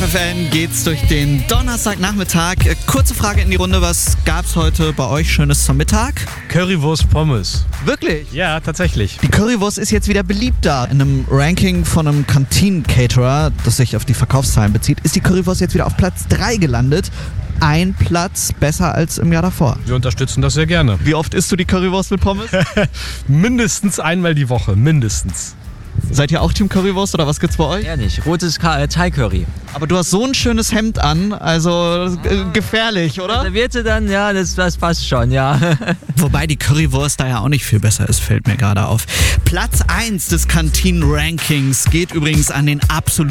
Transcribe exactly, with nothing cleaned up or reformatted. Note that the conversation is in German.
F N geht's durch den Donnerstagnachmittag. Kurze Frage in die Runde, was gab's heute bei euch Schönes zum Mittag? Currywurst Pommes. Wirklich? Ja, tatsächlich. Die Currywurst ist jetzt wieder beliebter. In einem Ranking von einem Kantinen-Caterer, das sich auf die Verkaufszahlen bezieht, ist die Currywurst jetzt wieder auf Platz drei gelandet. Ein Platz besser als im Jahr davor. Wir unterstützen das sehr gerne. Wie oft isst du die Currywurst mit Pommes? Mindestens einmal die Woche, mindestens. Seid ihr auch Team Currywurst oder was gibt's bei euch? Ehrlich, rotes Ka- Thai Curry. Aber du hast so ein schönes Hemd an, also äh, gefährlich, oder? Servierte dann, ja, das, das passt schon, ja. Wobei die Currywurst da ja auch nicht viel besser ist, fällt mir gerade auf. Platz eins des Kantinen-Rankings geht übrigens an den absoluten